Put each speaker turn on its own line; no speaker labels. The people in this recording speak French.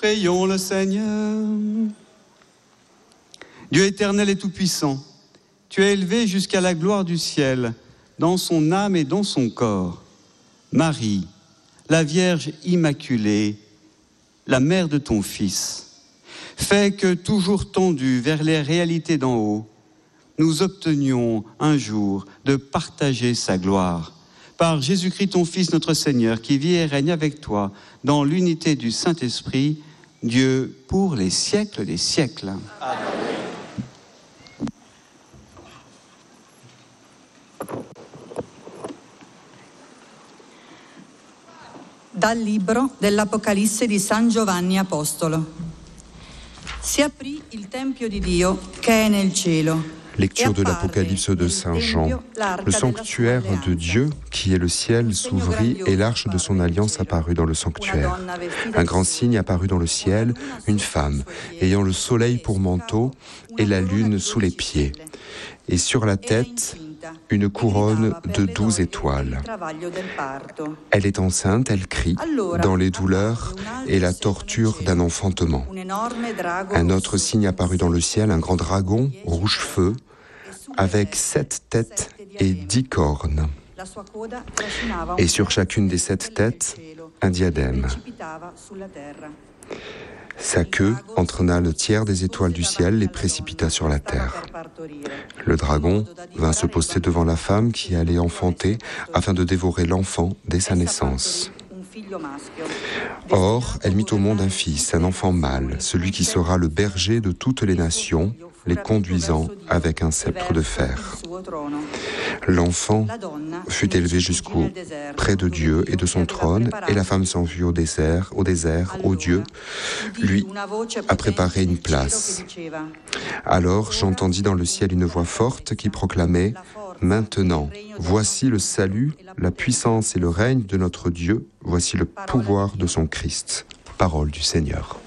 Prions le Seigneur. Dieu éternel et tout-puissant, tu as élevé jusqu'à la gloire du ciel, dans son âme et dans son corps, Marie, la Vierge immaculée, la mère de ton Fils. Fais que, toujours tendus vers les réalités d'en haut, nous obtenions un jour de partager sa gloire. Par Jésus-Christ, ton Fils, notre Seigneur, qui vit et règne avec toi dans l'unité du Saint-Esprit, Dieu pour les siècles des siècles. Amen.
Dal libro dell'Apocalisse di San Giovanni Apostolo. Si aprì il tempio di Dio che è nel cielo.
Lecture de l'Apocalypse de Saint Jean. Le sanctuaire de Dieu, qui est le ciel, s'ouvrit et l'arche de son alliance apparut dans le sanctuaire. Un grand signe apparut dans le ciel, une femme, ayant le soleil pour manteau et la lune sous les pieds. Et sur la tête, une couronne de 12 étoiles. Elle est enceinte, elle crie, dans les douleurs et la torture d'un enfantement. Un autre signe apparut dans le ciel, un grand dragon, rouge feu, avec 7 têtes et 10 cornes. Et sur chacune des 7 têtes, un diadème. Sa queue entraîna le tiers des étoiles du ciel, les précipita sur la terre. Le dragon vint se poster devant la femme qui allait enfanter afin de dévorer l'enfant dès sa naissance. Or, elle mit au monde un fils, un enfant mâle, celui qui sera le berger de toutes les nations, les conduisant avec un sceptre de fer. L'enfant fut élevé jusqu'au près de Dieu et de son trône, et la femme s'enfuit au désert, où Dieu lui a préparé une place. Alors j'entendis dans le ciel une voix forte qui proclamait « Maintenant, voici le salut, la puissance et le règne de notre Dieu, voici le pouvoir de son Christ. » Parole du Seigneur.